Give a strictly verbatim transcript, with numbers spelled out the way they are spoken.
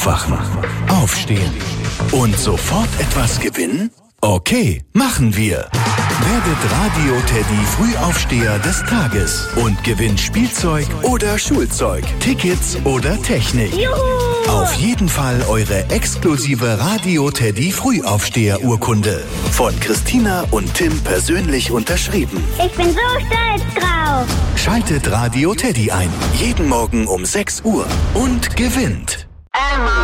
Aufwachen, Aufstehen und sofort etwas gewinnen? Okay, machen wir. Werdet Radio-Teddy Frühaufsteher des Tages und gewinnt Spielzeug oder Schulzeug, Tickets oder Technik. Juhu! Auf jeden Fall eure exklusive Radio-Teddy Frühaufsteher-Urkunde. Von Christina und Tim persönlich unterschrieben. Ich bin so stolz drauf. Schaltet Radio Teddy ein. Jeden Morgen um sechs Uhr und gewinnt.